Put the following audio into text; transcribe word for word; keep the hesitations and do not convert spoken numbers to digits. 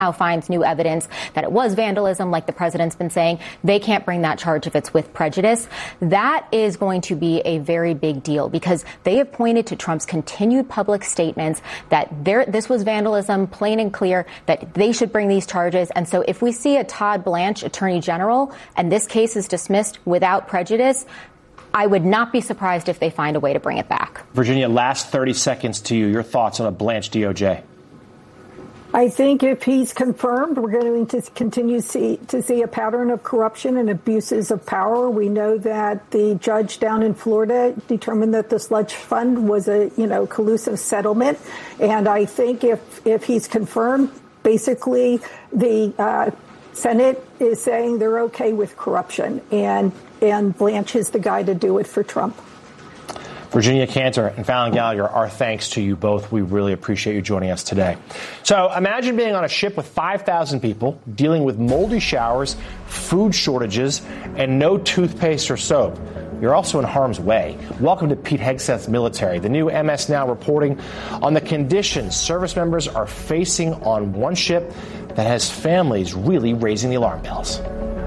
now finds new evidence that it was vandalism, like the president's been saying, they can't bring that charge if it's with prejudice. That is going to be a very big deal because they have pointed to Trump's continued public statements that there, this was vandalism, plain and clear, that they should bring these charges. And so if we see a Todd Blanche attorney general and this case is dismissed without prejudice, I would not be surprised if they find a way to bring it back. Virginia, last thirty seconds to you. Your thoughts on a Blanche D O J? I think if he's confirmed, we're going to continue to see, to see a pattern of corruption and abuses of power. We know that the judge down in Florida determined that the sludge fund was a, you know, collusive settlement. And I think if, if he's confirmed, basically the uh, Senate is saying they're okay with corruption. And, and Blanche is the guy to do it for Trump. Virginia Cantor and Fallon Gallagher, our thanks to you both. We really appreciate you joining us today. So imagine being on a ship with five thousand people, dealing with moldy showers, food shortages, and no toothpaste or soap. You're also in harm's way. Welcome to Pete Hegseth's Military, the new M S Now reporting on the conditions service members are facing on one ship that has families really raising the alarm bells.